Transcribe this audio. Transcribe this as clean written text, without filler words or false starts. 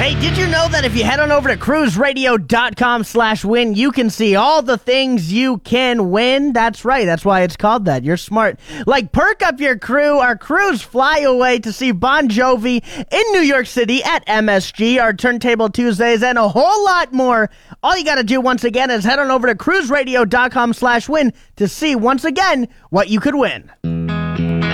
Hey, did you know that if you head on over to cruiseradio.com/win, you can see all the things you can win? That's right. That's why it's called that. You're smart. Like, perk up your crew. Our crews fly away to see Bon Jovi in New York City at MSG, our Turntable Tuesdays, and a whole lot more. All you got to do, once again, is head on over to cruiseradio.com/win to see, once again, what you could win.